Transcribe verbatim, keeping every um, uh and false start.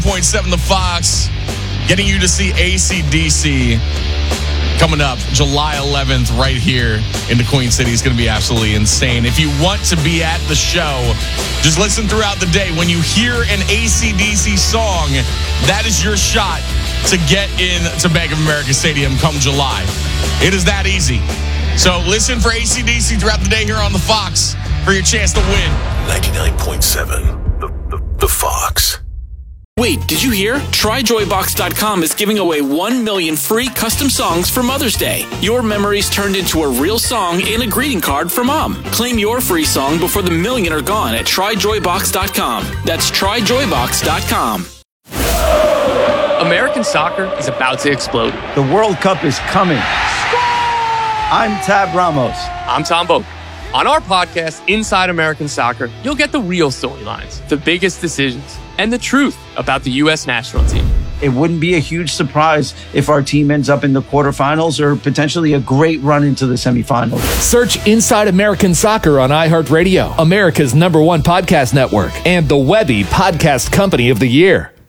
point seven The Fox, getting you to see A C D C coming up July eleventh right here in the Queen City. It's going to be absolutely insane. If you want to be at the show, just listen throughout the day. When you hear an A C D C song, that is your shot to get into Bank of America Stadium come July. It is that easy. So listen for A C D C throughout the day here on the Fox for your chance to win. ninety-nine point seven The, the, the Fox. Wait, did you hear? Try Joy Box dot com is giving away one million free custom songs for Mother's Day. Your memories turned into a real song and a greeting card for Mom. Claim your free song before the million are gone at Try Joy Box dot com. That's Try Joy Box dot com. American soccer is about to explode. The World Cup is coming. I'm Tab Ramos. I'm Tom Boak. On our podcast, Inside American Soccer, you'll get the real storylines, the biggest decisions, and the truth about the U S national team. It wouldn't be a huge surprise if our team ends up in the quarterfinals or potentially a great run into the semifinals. Search Inside American Soccer on iHeartRadio, America's number one podcast network, and the Webby Podcast Company of the Year.